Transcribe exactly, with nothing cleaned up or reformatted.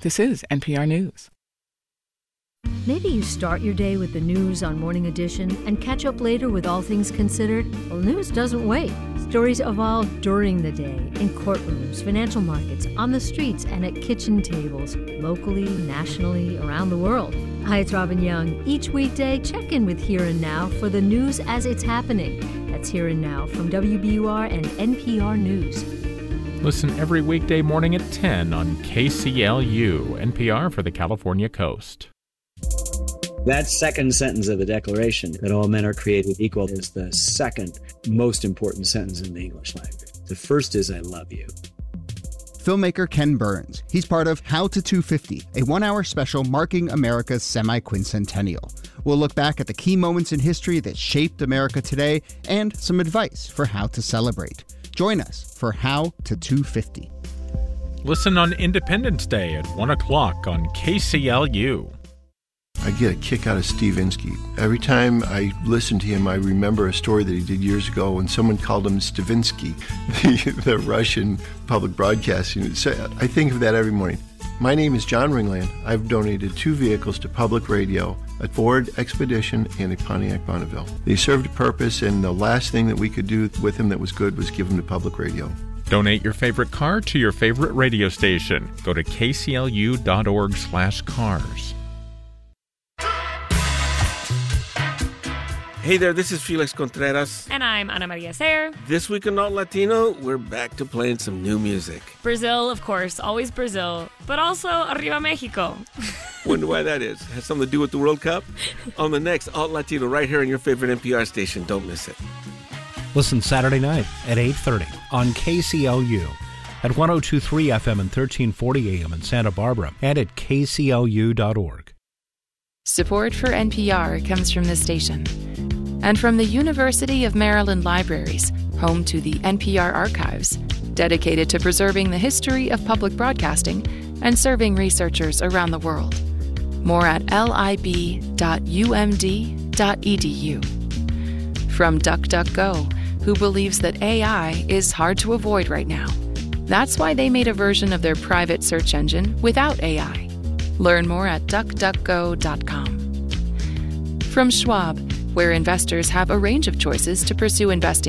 This is N P R News. Maybe you start your day with the news on Morning Edition and catch up later with All Things Considered. Well, news doesn't wait. Stories evolve during the day in courtrooms, financial markets, on the streets, and at kitchen tables, locally, nationally, around the world. Hi, it's Robin Young. Each weekday, check in with Here and Now for the news as it's happening. That's Here and Now from W B U R and N P R News. Listen every weekday morning at ten on K C L U, N P R for the California coast. That second sentence of the Declaration, that all men are created equal, is the second most important sentence in the English language. The first is, I love you. Filmmaker Ken Burns. He's part of How to two fifty, a one-hour special marking America's semi-quincentennial. We'll look back at the key moments in history that shaped America today and some advice for how to celebrate. Join us for How to two fifty. Listen on Independence Day at one o'clock on K C L U. I get a kick out of Steve Inskeep. Every time I listen to him, I remember a story that he did years ago when someone called him Stavinsky, the, the Russian public broadcasting. So I think of that every morning. My name is John Ringland. I've donated two vehicles to public radio, a Ford Expedition and a Pontiac Bonneville. They served a purpose, and the last thing that we could do with him that was good was give him to public radio. Donate your favorite car to your favorite radio station. Go to kclu.org slash cars. Hey there, this is Felix Contreras. And I'm Ana Maria Sayer. This week on Not Latino, we're back to playing some new music. Brazil, of course, always Brazil, but also Arriba Mexico. Wonder why that is. Has something to do with the World Cup? On the next Alt Latino, right here on your favorite N P R station. Don't miss it. Listen Saturday night at eight thirty on K C L U at one oh two point three F M and thirteen forty A M in Santa Barbara and at k c l u dot org. Support for N P R comes from this station and from the University of Maryland Libraries, home to the N P R Archives, dedicated to preserving the history of public broadcasting and serving researchers around the world. More at lib dot u m d dot e d u. From DuckDuckGo, who believes that A I is hard to avoid right now. That's why they made a version of their private search engine without A I. Learn more at duck duck go dot com. From Schwab, where investors have a range of choices to pursue investing